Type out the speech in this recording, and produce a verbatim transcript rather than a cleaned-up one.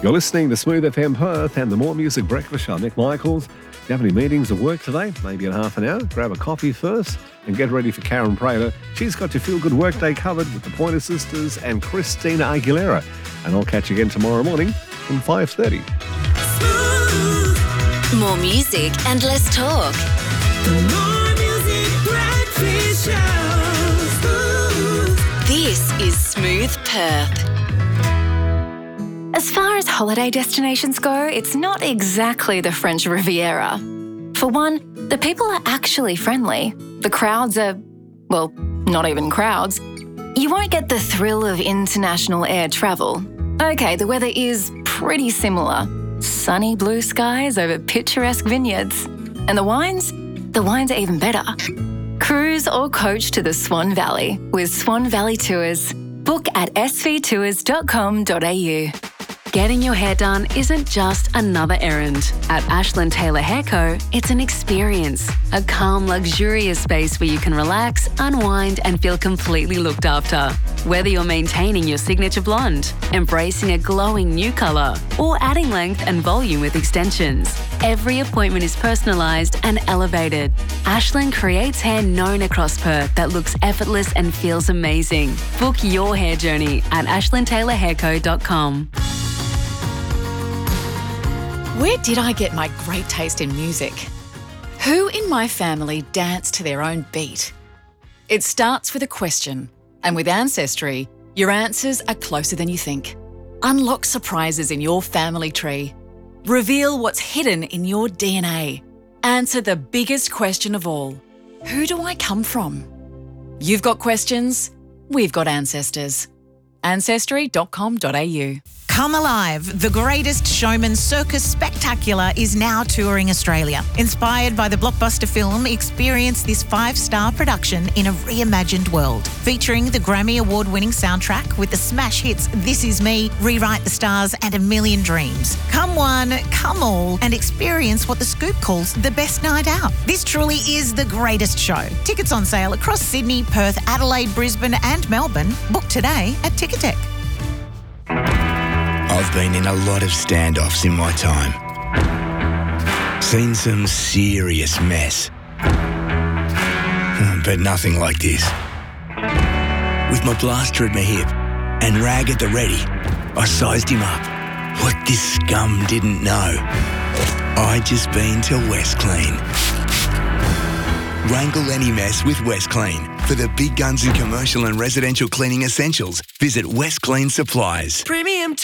You're listening to Smooth F M Perth and the More Music Breakfast Show. Nick Michaels. Do you have any meetings at work today? Maybe in half an hour. Grab a coffee first and get ready for Karen Prater. She's got your feel-good workday covered with the Pointer Sisters and Christina Aguilera. And I'll catch you again tomorrow morning from five thirty. More music and less talk. The More Music Breakfast Show. This is Smooth Perth. As far as holiday destinations go, it's not exactly the French Riviera. For one, the people are actually friendly. The crowds are, well, not even crowds. You won't get the thrill of international air travel. Okay, the weather is pretty similar. Sunny blue skies over picturesque vineyards. And the wines? The wines are even better. Cruise or coach to the Swan Valley with Swan Valley Tours. Book at s v tours dot com dot a u. Getting your hair done isn't just another errand. At Ashland Taylor Hair Co, it's an experience. A calm, luxurious space where you can relax, unwind, and feel completely looked after. Whether you're maintaining your signature blonde, embracing a glowing new colour, or adding length and volume with extensions, every appointment is personalised and elevated. Ashland creates hair known across Perth that looks effortless and feels amazing. Book your hair journey at ashland taylor hair co dot com. Where did I get my great taste in music? Who in my family danced to their own beat? It starts with a question, and with Ancestry, your answers are closer than you think. Unlock surprises in your family tree. Reveal what's hidden in your D N A. Answer the biggest question of all. Who do I come from? You've got questions, we've got ancestors. ancestry dot com dot a u. Come Alive, the Greatest Showman Circus Spectacular is now touring Australia. Inspired by the blockbuster film, experience this five-star production in a reimagined world. Featuring the Grammy Award-winning soundtrack with the smash hits This Is Me, Rewrite the Stars and A Million Dreams. Come one, come all, and experience what The Scoop calls the best night out. This truly is the greatest show. Tickets on sale across Sydney, Perth, Adelaide, Brisbane and Melbourne. Book today at Ticketek. I've been in a lot of standoffs in my time. Seen some serious mess. But nothing like this. With my blaster at my hip and rag at the ready, I sized him up. What this scum didn't know, I'd just been to West Clean. Wrangle any mess with West Clean. For the big guns in commercial and residential cleaning essentials, visit West Clean Supplies. Premium